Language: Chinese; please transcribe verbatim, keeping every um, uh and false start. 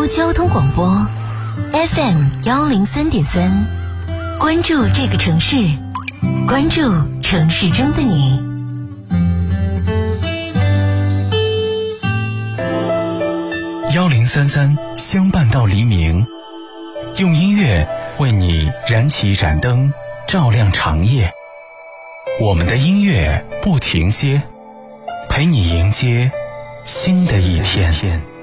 州交通广播 F M 幺零三点三，关注这个城市，关注城市中的你。 幺零三三相伴到黎明，用音乐为你燃起一盏灯，照亮长夜。我们的音乐不停歇，陪你迎接新的一天。